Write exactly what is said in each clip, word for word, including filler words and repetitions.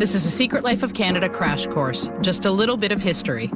This is a Secret Life of Canada crash course, just a little bit of history.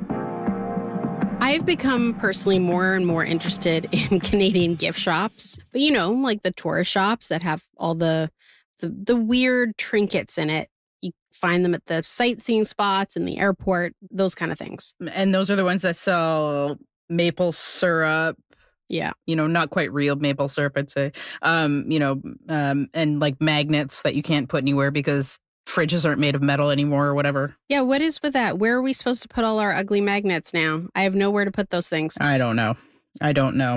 I've become personally more and more interested in Canadian gift shops, but you know, like the tourist shops that have all the, the the weird trinkets in it. You find them at the sightseeing spots in the airport, those kind of things. And those are the ones that sell maple syrup. Yeah. You know, not quite real maple syrup, I'd say. Um, you know, um, and like magnets that you can't put anywhere because fridges aren't made of metal anymore or whatever. Yeah, what is with that? Where are we supposed to put all our ugly magnets now? I have nowhere to put those things. I don't know. I don't know.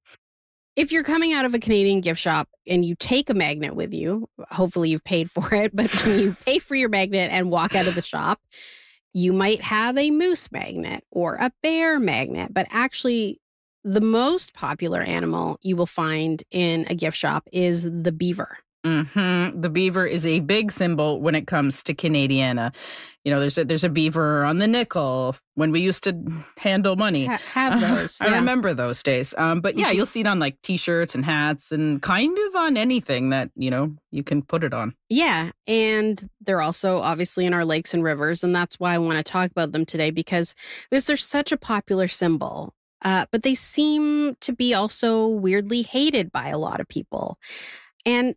If you're coming out of a Canadian gift shop and you take a magnet with you, hopefully you've paid for it, but when you pay for your magnet and walk out of the shop, you might have a moose magnet or a bear magnet. But actually, the most popular animal you will find in a gift shop is the beaver. Mm-hmm. The beaver is a big symbol when it comes to Canadiana. You know, there's a, there's a beaver on the nickel when we used to handle money. Ha- have those. Uh, yeah. I remember those days. Um, but yeah, you'll see it on like T-shirts and hats and kind of on anything that, you know, you can put it on. Yeah. And they're also obviously in our lakes and rivers. And that's why I want to talk about them today because, because they're such a popular symbol. Uh, but they seem to be also weirdly hated by a lot of people. And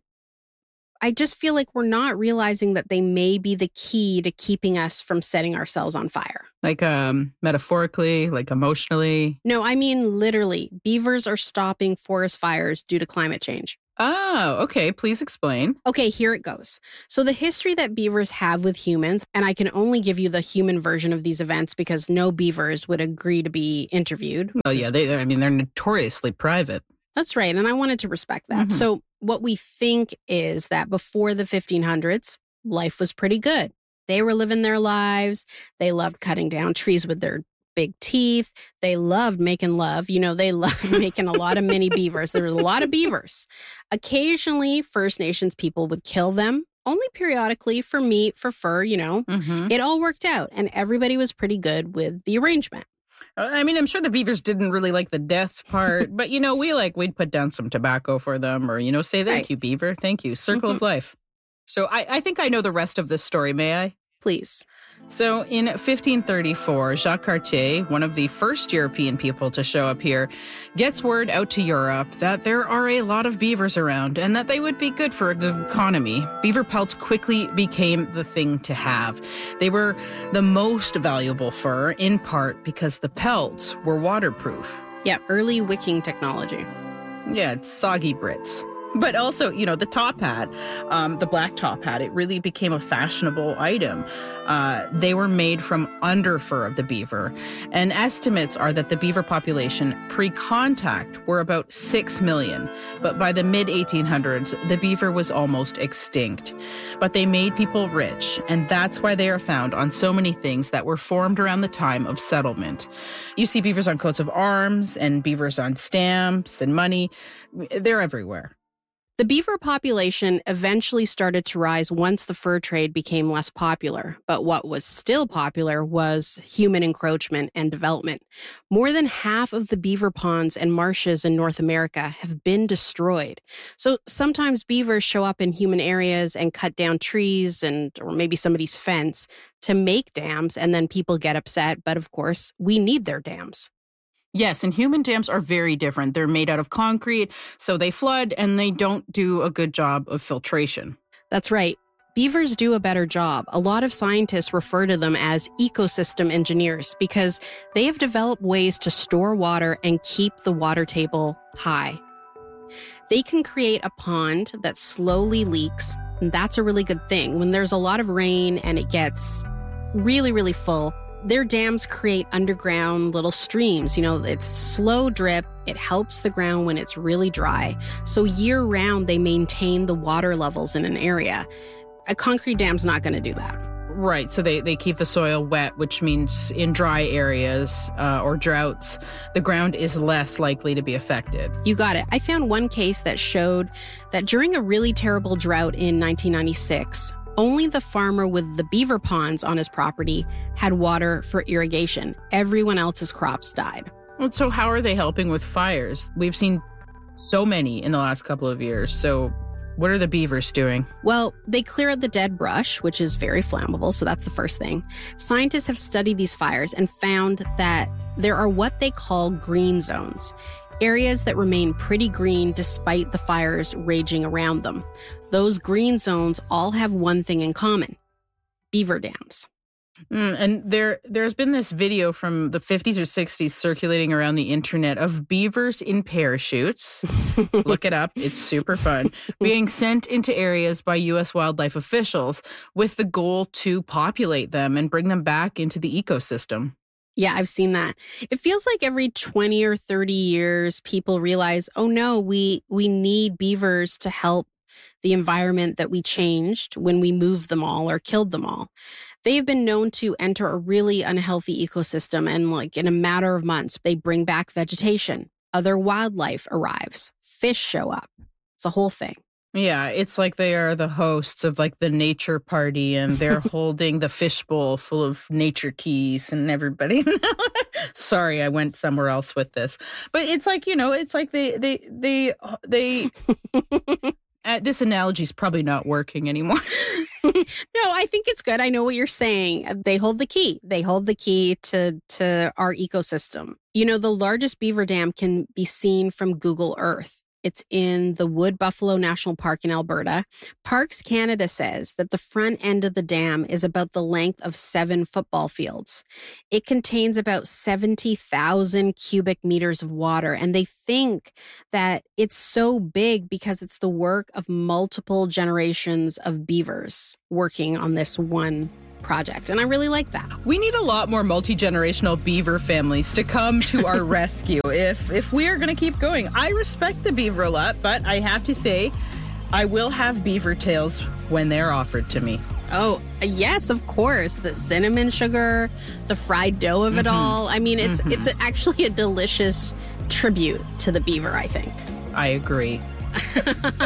I just feel like we're not realizing that they may be the key to keeping us from setting ourselves on fire. Like um, metaphorically, like emotionally. No, I mean literally. Beavers are stopping forest fires due to climate change. Oh, okay. Please explain. Okay, here it goes. So the history that beavers have with humans, and I can only give you the human version of these events because no beavers would agree to be interviewed. Oh, yeah. They, I mean, they're notoriously private. That's right. And I wanted to respect that. Mm-hmm. So what we think is that before the fifteen hundreds, life was pretty good. They were living their lives. They loved cutting down trees with their big teeth. They loved making love. You know, they loved making a lot of mini beavers. There were a lot of beavers. Occasionally, First Nations people would kill them, only periodically for meat, for fur, you know. Mm-hmm. It all worked out, and everybody was pretty good with the arrangement. I mean, I'm sure the beavers didn't really like the death part, but, you know, we like, we'd put down some tobacco for them or, you know, say, thank right. you, beaver. Thank you. Circle Mm-hmm. of life. So I, I think I know the rest of this story. May I? Please. So in fifteen thirty-four, Jacques Cartier, one of the first European people to show up here, gets word out to Europe that there are a lot of beavers around and that they would be good for the economy. Beaver pelts quickly became the thing to have. They were the most valuable fur, in part because the pelts were waterproof. Yeah, early wicking technology. Yeah, it's soggy Brits. But also, you know, the top hat, um, the black top hat, it really became a fashionable item. Uh, they were made from under fur of the beaver. And estimates are that the beaver population pre-contact were about six million. But by the mid eighteen hundreds, the beaver was almost extinct. But they made people rich. And that's why they are found on so many things that were formed around the time of settlement. You see beavers on coats of arms and beavers on stamps and money. They're everywhere. The beaver population eventually started to rise once the fur trade became less popular, but what was still popular was human encroachment and development. More than half of the beaver ponds and marshes in North America have been destroyed. So sometimes beavers show up in human areas and cut down trees and or maybe somebody's fence to make dams, and then people get upset, but of course, we need their dams. Yes, and human dams are very different. They're made out of concrete, so they flood and they don't do a good job of filtration. That's right. Beavers do a better job. A lot of scientists refer to them as ecosystem engineers because they have developed ways to store water and keep the water table high. They can create a pond that slowly leaks, and that's a really good thing. When there's a lot of rain and it gets really, really full, their dams create underground little streams. You know, it's slow drip. It helps the ground when it's really dry. So year round, they maintain the water levels in an area. A concrete dam's not going to do that. Right. So they, they keep the soil wet, which means in dry areas uh, or droughts, the ground is less likely to be affected. You got it. I found one case that showed that during a really terrible drought in nineteen ninety-six, only the farmer with the beaver ponds on his property had water for irrigation. Everyone else's crops died. Well, so how are they helping with fires? We've seen so many in the last couple of years. So What are the beavers doing? Well, they clear out the dead brush, which is very flammable, so that's the first thing. Scientists have studied these fires and found that there are what they call green zones, areas that remain pretty green despite the fires raging around them. Those green zones all have one thing in common: beaver dams. Mm, and there, there's been this video from the fifties or sixties circulating around the internet of beavers in parachutes. Look it up. It's super fun. Being sent into areas by U S wildlife officials with the goal to populate them and bring them back into the ecosystem. Yeah, I've seen that. It feels like every twenty or thirty years, people realize, oh no, we we need beavers to help the environment that we changed when we moved them all or killed them all. They've been known to enter a really unhealthy ecosystem, and like in a matter of months, they bring back vegetation. Other wildlife arrives. Fish show up. It's a whole thing. Yeah, it's like they are the hosts of like the nature party, and they're holding the fishbowl full of nature keys and everybody. Sorry, I went somewhere else with this. But it's like, you know, it's like they, they, they, they, uh, this analogy is probably not working anymore. No, I think it's good. I know what you're saying. They hold the key. They hold the key to, to our ecosystem. You know, the largest beaver dam can be seen from Google Earth. It's in the Wood Buffalo National Park in Alberta. Parks Canada says that the front end of the dam is about the length of seven football fields. It contains about seventy thousand cubic meters of water, and they think that it's so big because it's the work of multiple generations of beavers working on this one project, and I really like that. We need a lot more multi-generational beaver families to come to our rescue if if we are going to keep going. I respect the beaver a lot, but I have to say, I will have beaver tails when they're offered to me. Oh, yes, of course. The cinnamon sugar, the fried dough of it mm-hmm. all. I mean, it's mm-hmm. it's actually a delicious tribute to the beaver, I think. I agree.